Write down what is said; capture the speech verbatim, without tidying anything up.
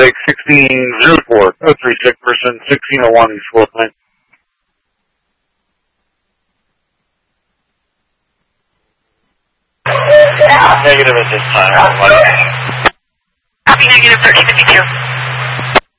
Lake sixteen zero four, oh three six, person sixteen oh one, East Fourth Lane. Negative at this time. Copy negative thirty fifty-two.